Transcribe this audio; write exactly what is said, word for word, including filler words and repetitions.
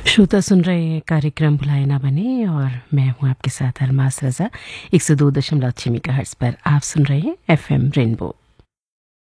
श्रोता सुन रहे हैं कार्यक्रम भुलाए ना बने और मैं हूं आपके साथ अरमास रजा। एक सौ दो दशमलव छह मेगाहर्ट्ज़ पर आप सुन रहे हैं एफएम रेनबो।